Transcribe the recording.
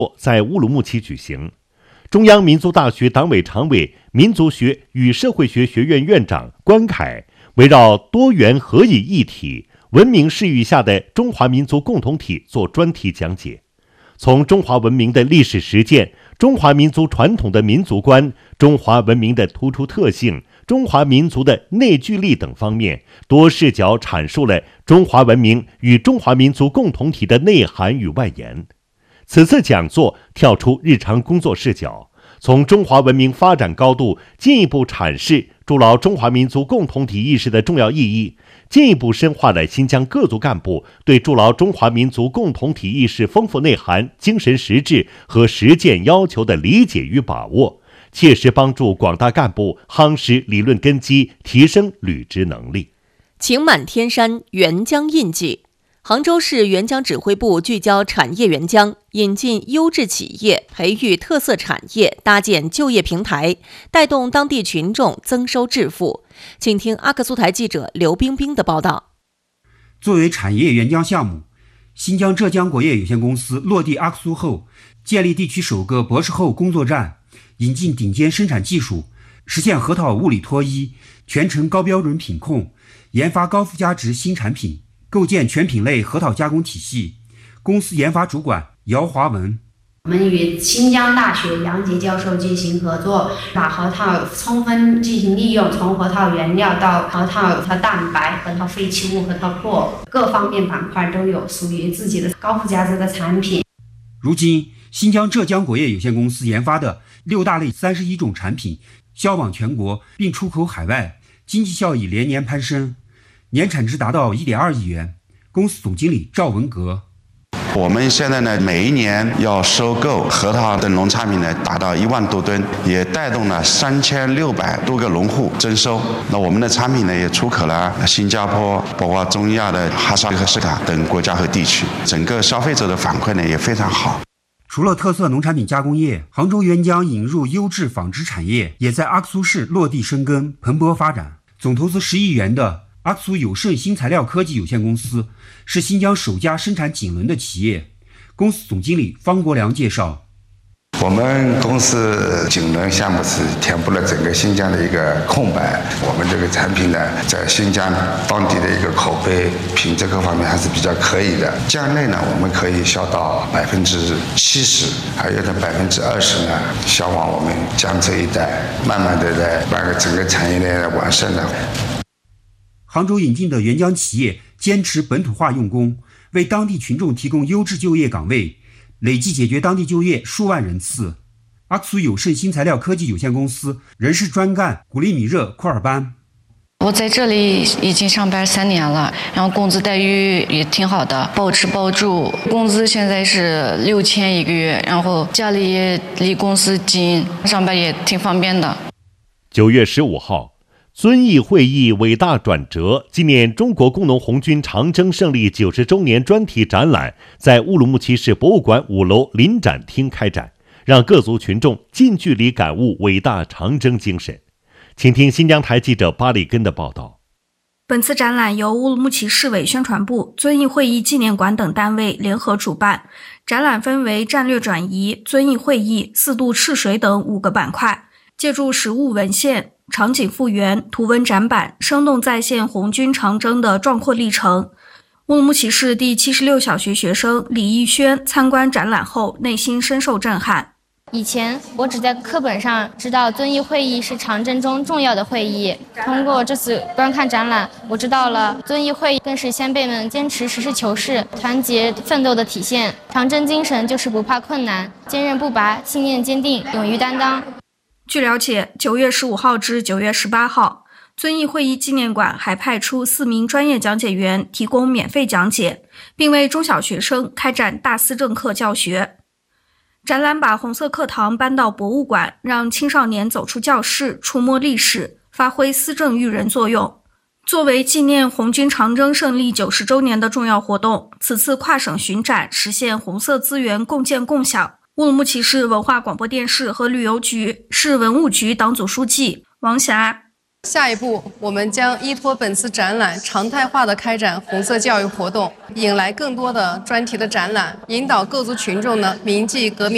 在乌鲁木齐举行。中央民族大学党委常委、民族学与社会学学院院长关凯围绕多元合一议题、文明视域下的中华民族共同体做专题讲解，从中华文明的历史实践、中华民族传统的民族观、中华文明的突出特性、中华民族的内聚力等方面，多视角阐述了中华文明与中华民族共同体的内涵与外延。此次讲座跳出日常工作视角，从中华文明发展高度进一步阐释筑牢中华民族共同体意识的重要意义，进一步深化了新疆各族干部对筑牢中华民族共同体意识丰富内涵、精神实质和实践要求的理解与把握，切实帮助广大干部夯实理论根基，提升履职能力。 晴满天山，援疆印记。杭州市援疆指挥部聚焦产业援疆，引进优质企业，培育特色产业，搭建就业平台，带动当地群众增收致富。请听阿克苏台记者刘冰冰的报道。 作为产业援疆项目，新疆浙江国业有限公司落地阿克苏后，建立地区首个博士后工作站，引进顶尖生产技术，实现核桃物理脱衣，全程高标准品控，研发高附加值新产品，构建全品类核桃加工体系。公司研发主管姚华文： 我们与新疆大学杨杰教授进行合作，把核桃充分进行利用，从核桃原料到核桃蛋白、核桃废弃物、核桃粕，各方面板块都有属于自己的高附加值的产品。 如今，新疆浙江国业有限公司研发的6大类31种产品销往全国并出口海外，经济效益连年攀升，年产值达到1.2亿元。公司总经理赵文革： 我们现在呢，每一年要收购核桃等农产品呢，达到1万多吨，也带动了3600多个农户增收。那我们的产品呢，也出口了新加坡，包括中亚的哈萨克斯坦等国家和地区，整个消费者的反馈呢也非常好。 除了特色农产品加工业，杭州援疆引入优质纺织产业，也在阿克苏市落地生根，蓬勃发展。总投资10亿元的阿克苏有盛新材料科技有限公司是新疆首家生产锦纶的企业。公司总经理方国良介绍： 我们公司锦纶项目是填补了整个新疆的一个空白。我们这个产品呢，在新疆当地的一个口碑、品质各方面还是比较可以的。疆内呢，我们可以销到70%，还有的20%呢，销往我们江浙一带，慢慢的在把整个产业链的完善的。 杭州引进的援疆企业坚持本土化用工，为当地群众提供优质就业岗位，累计解决当地就业数万人次。阿克苏有盛新材料科技有限公司人事专干古力米热库尔班： 我在这里已经上班3年了，然后工资待遇也挺好的，包吃包住，工资现在是6000一个月，然后家里也离公司近，上班也挺方便的。 9月15号，遵义会议伟大转折纪念中国工农红军长征胜利90周年专题展览在乌鲁木齐市博物馆5楼临展厅开展，让各族群众近距离感悟伟大长征精神。请听新疆台记者巴里根的报道。 本次展览由乌鲁木齐市委宣传部、遵义会议纪念馆等单位联合主办，展览分为战略转移、遵义会议、4渡赤水等5个板块，借助实物文献、场景复原、图文展板，生动再现红军长征的壮阔历程。乌鲁木齐市第76小学学生李逸轩参观展览后，内心深受震撼。 以前我只在课本上知道遵义会议是长征中重要的会议，通过这次观看展览，我知道了遵义会议更是先辈们坚持实事求是、团结奋斗的体现。长征精神就是不怕困难、坚韧不拔、信念坚定、勇于担当。 据了解，9月15号至9月18号，遵义会议纪念馆还派出4名专业讲解员提供免费讲解，并为中小学生开展大思政课教学。展览把红色课堂搬到博物馆，让青少年走出教室，触摸历史，发挥思政育人作用。作为纪念红军长征胜利90周年的重要活动，此次跨省巡展实现红色资源共建共享。乌鲁木齐市文化广播电视和旅游局、市文物局党组书记王霞： 下一步，我们将依托本次展览，常态化地开展红色教育活动，引来更多的专题的展览，引导各族群众呢铭记革命